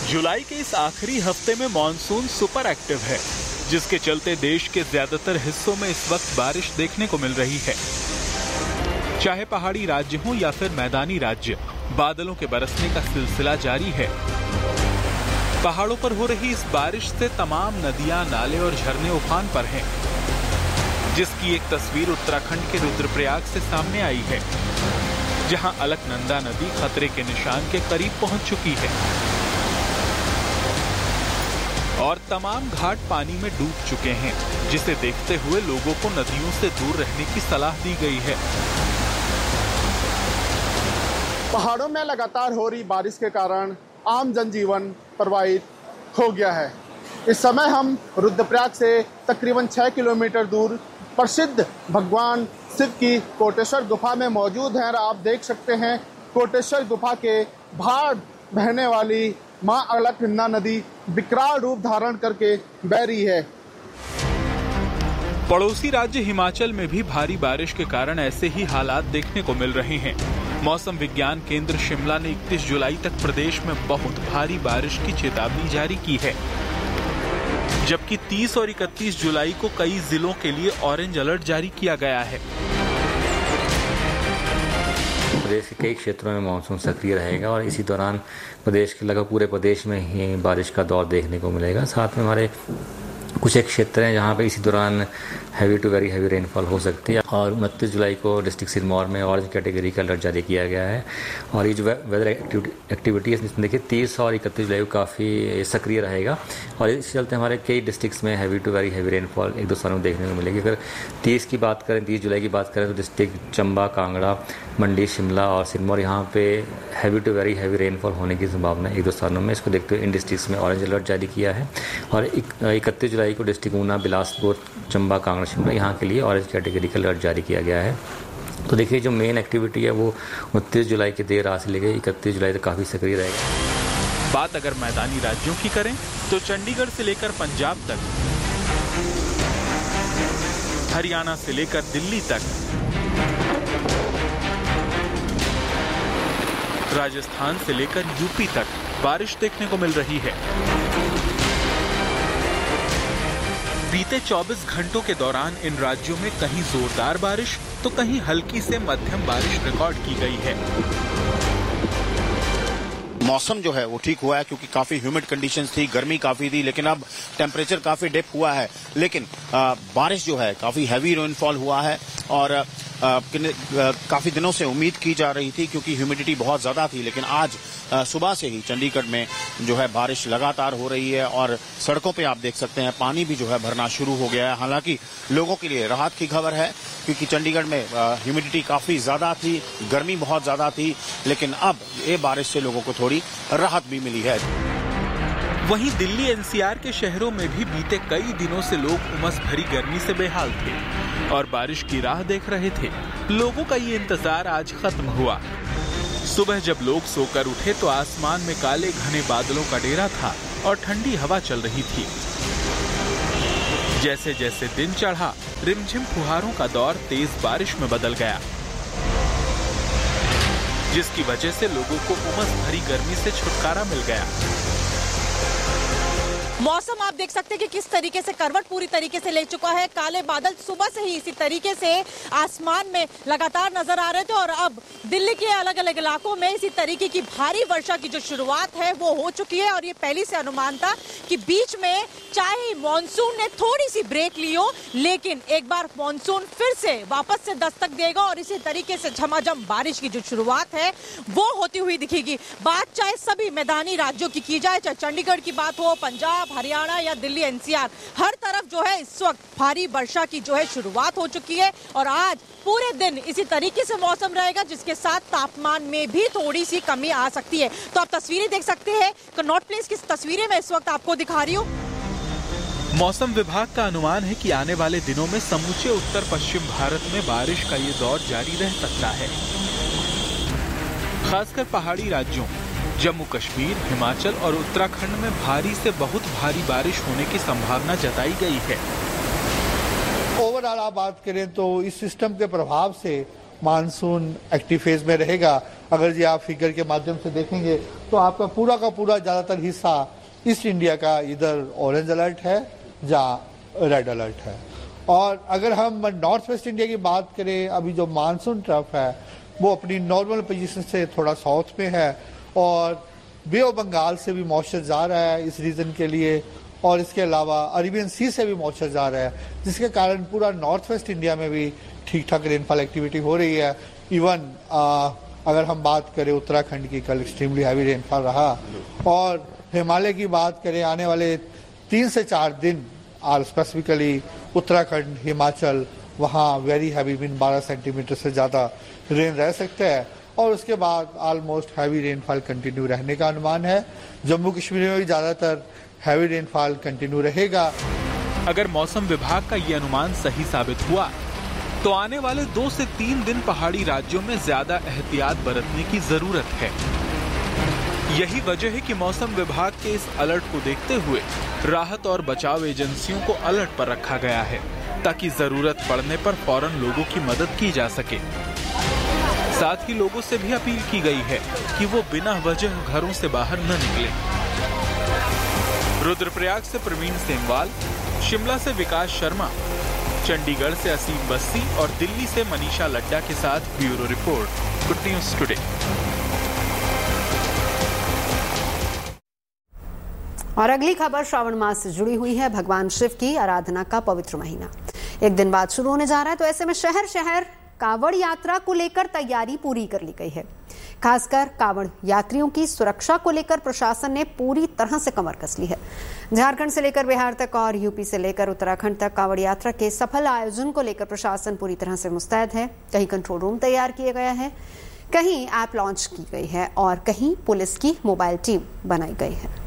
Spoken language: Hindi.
जुलाई के इस आखिरी हफ्ते में मॉनसून सुपर एक्टिव है, जिसके चलते देश के ज्यादातर हिस्सों में इस वक्त बारिश देखने को मिल रही है। चाहे पहाड़ी राज्य हो या फिर मैदानी राज्य, बादलों के बरसने का सिलसिला जारी है। पहाड़ों पर हो रही इस बारिश से तमाम नदियां, नाले और झरने उफान पर हैं, जिसकी एक तस्वीर उत्तराखंड के रुद्रप्रयाग से सामने आई है, जहां अलकनंदा नदी खतरे के निशान के करीब पहुंच चुकी है और तमाम घाट पानी में डूब चुके हैं, जिसे देखते हुए लोगों को नदियों से दूर रहने की सलाह दी गई है। पहाड़ों में लगातार हो रही बारिश के कारण आम जनजीवन प्रभावित हो गया है। इस समय हम रुद्रप्रयाग से तकरीबन 6 किलोमीटर दूर प्रसिद्ध भगवान शिव की कोटेश्वर गुफा में मौजूद हैं और आप देख सकते हैं कोटेश्वर गुफा के बाहर बहने वाली मां अलकनंदा नदी विकराल रूप धारण करके बह रही है। पड़ोसी राज्य हिमाचल में भी भारी बारिश के कारण ऐसे ही हालात देखने को मिल रहे हैं। मौसम विज्ञान केंद्र शिमला ने 31 जुलाई तक प्रदेश में बहुत भारी बारिश की चेतावनी जारी की है, जबकि 30 और 31 जुलाई को कई जिलों के लिए ऑरेंज अलर्ट जारी किया गया है। प्रदेश के कई क्षेत्रों में मानसून सक्रिय रहेगा और इसी दौरान प्रदेश के लगभग पूरे प्रदेश में ही बारिश का दौर देखने को मिलेगा। साथ में हमारे कुछ एक क्षेत्र हैं जहां पे इसी दौरान heavy to very heavy rainfall हो सकती है और 29 जुलाई को डिस्ट्रिक्ट सिरमौर में ऑरेंज कैटेगरी का अलर्ट जारी किया गया है। और ये जो वेदर एक्टिविटी है इसमें देखिए 30 और 31 जुलाई को काफ़ी सक्रिय रहेगा और इस चलते हमारे कई डिस्ट्रिक्ट्स में heavy to very heavy rainfall एक दो स्थानों में देखने को मिलेगी। अगर 30 की बात करें, 30 जुलाई की बात करें तो डिस्ट्रिक्ट चंबा, कांगड़ा, मंडी, शिमला और सिरमौर यहाँ पे heavy to very heavy rainfall होने की संभावना एक दो स्थानों में। इसको देखते हुए इन डिस्ट्रिक्ट्स में ऑरेंज अलर्ट जारी किया है और 31 जुलाई को डिस्ट्रिक्ट ऊना, बिलासपुर, चंबा, कांगड़ा, शिमला यहाँ के लिए ऑरेंज कैटेगरी का अलर्ट जारी किया गया है। तो देखिए जो मेन एक्टिविटी है वो 29 जुलाई की देर रात से लेकर 31 जुलाई तक काफ़ी सक्रिय रहेगा। बात अगर मैदानी राज्यों की करें तो चंडीगढ़ से लेकर पंजाब तक, हरियाणा से लेकर दिल्ली तक, राजस्थान से लेकर यूपी तक बारिश देखने को मिल रही है। बीते 24 घंटों के दौरान इन राज्यों में कहीं जोरदार बारिश तो कहीं हल्की से मध्यम बारिश रिकॉर्ड की गई है। मौसम जो है वो ठीक हुआ है क्योंकि काफी ह्यूमिड कंडीशंस थी, गर्मी काफी थी, लेकिन अब टेम्परेचर काफी डिप हुआ है। लेकिन बारिश जो है काफी हैवी रेनफॉल हुआ है और काफी दिनों से उम्मीद की जा रही थी क्योंकि ह्यूमिडिटी बहुत ज्यादा थी, लेकिन आज सुबह से ही चंडीगढ़ में जो है बारिश लगातार हो रही है और सड़कों पे आप देख सकते हैं पानी भी जो है भरना शुरू हो गया है। हालांकि लोगों के लिए राहत की खबर है क्योंकि चंडीगढ़ में ह्यूमिडिटी काफी ज्यादा थी, गर्मी बहुत ज्यादा थी, लेकिन अब ये बारिश से लोगों को थोड़ी राहत भी मिली है। वहीं दिल्ली एनसीआर के शहरों में भी बीते कई दिनों से लोग उमस भरी गर्मी से बेहाल थे और बारिश की राह देख रहे थे। लोगों का ये इंतजार आज खत्म हुआ। सुबह जब लोग सोकर उठे तो आसमान में काले घने बादलों का डेरा था और ठंडी हवा चल रही थी। जैसे जैसे दिन चढ़ा, रिमझिम फुहारों का दौर तेज बारिश में बदल गया, जिसकी वजह से लोगों को उमस भरी गर्मी से छुटकारा मिल गया। मौसम आप देख सकते हैं कि किस तरीके से करवट पूरी तरीके से ले चुका है। काले बादल सुबह से ही इसी तरीके से आसमान में लगातार नजर आ रहे थे और अब दिल्ली के अलग अलग इलाकों में इसी तरीके की भारी वर्षा की जो शुरुआत है वो हो चुकी है। और ये पहले से अनुमान था कि बीच में चाहे मॉनसून ने थोड़ी सी ब्रेक ली हो, लेकिन एक बार मॉनसून फिर से वापस से दस्तक देगा और इसी तरीके से झमाझम बारिश की जो शुरुआत है वो होती हुई दिखेगी। बात चाहे सभी मैदानी राज्यों की जाए, चाहे चंडीगढ़ की बात हो, पंजाब, हरियाणा या दिल्ली एनसीआर, हर तरफ जो है इस वक्त भारी वर्षा की जो है शुरुआत हो चुकी है और आज पूरे दिन इसी तरीके से मौसम रहेगा, जिसके साथ तापमान में भी थोड़ी सी कमी आ सकती है। तो आप तस्वीरें देख सकते हैं, कनॉट प्लेस की तस्वीरें मैं इस वक्त आपको दिखा रही हूँ। मौसम विभाग का अनुमान है कि आने वाले दिनों में समूचे उत्तर पश्चिम भारत में बारिश का ये दौर जारी रह सकता है। खासकर पहाड़ी राज्यों जम्मू कश्मीर, हिमाचल और उत्तराखंड में भारी से बहुत भारी बारिश होने की संभावना जताई गई है। ओवरऑल आप बात करें तो इस सिस्टम के प्रभाव से मानसून एक्टिव फेज में रहेगा। अगर जी आप फिगर के माध्यम से देखेंगे तो आपका पूरा का पूरा ज़्यादातर हिस्सा ईस्ट इंडिया का इधर ऑरेंज अलर्ट है या रेड अलर्ट है। और अगर हम नॉर्थ वेस्ट इंडिया की बात करें, अभी जो मानसून ट्रफ है वो अपनी नॉर्मल पोजीशन से थोड़ा साउथ में है और बे ऑफ बंगाल से भी मॉइस्चर जा रहा है इस रीजन के लिए, और इसके अलावा अरेबियन सी से भी मॉइस्चर जा रहा है, जिसके कारण पूरा नॉर्थ वेस्ट इंडिया में भी ठीक ठाक रेनफॉल एक्टिविटी हो रही है। इवन अगर हम बात करें उत्तराखंड की, कल एक्सट्रीमली हैवी रेनफॉल रहा, और हिमालय की बात करें आने वाले 3 से 4 दिन और स्पेसिफिकली उत्तराखंड, हिमाचल, वहाँ वेरी हैवी विंड 12 सेंटीमीटर से ज़्यादा रेन रह सकता है, और उसके बाद ऑलमोस्ट हैवी रेनफॉल कंटिन्यू रहने का अनुमान है। जम्मू कश्मीर में भी ज़्यादातर हैवी रेनफॉल कंटिन्यू रहेगा। अगर मौसम विभाग का ये अनुमान सही साबित हुआ तो आने वाले 2 से 3 दिन पहाड़ी राज्यों में ज्यादा एहतियात बरतने की जरूरत है। यही वजह है कि मौसम विभाग के इस अलर्ट को देखते हुए राहत और बचाव एजेंसियों को अलर्ट पर रखा गया है, ताकि जरूरत पड़ने पर फौरन लोगों की मदद की जा सके। साथ ही लोगों से भी अपील की गई है कि वो बिना वजह घरों से बाहर न निकलें। रुद्रप्रयाग से प्रवीण सेमवाल, शिमला से विकास शर्मा, चंडीगढ़ से असीम बस्सी और दिल्ली से मनीषा लड्डा के साथ bureau report, good news today. और अगली खबर श्रावण मास से जुड़ी हुई है। भगवान शिव की आराधना का पवित्र महीना एक दिन बाद शुरू होने जा रहा है, तो ऐसे में शहर शहर कांवड़ यात्रा को लेकर तैयारी पूरी कर ली गई है। खासकर कांवड़ यात्रियों की सुरक्षा को लेकर प्रशासन ने पूरी तरह से कमर कस ली है। झारखंड से लेकर बिहार तक और यूपी से लेकर उत्तराखंड तक कांवड़ यात्रा के सफल आयोजन को लेकर प्रशासन पूरी तरह से मुस्तैद है। कहीं कंट्रोल रूम तैयार किया गया है, कहीं ऐप लॉन्च की गई है और कहीं पुलिस की मोबाइल टीम बनाई गई है।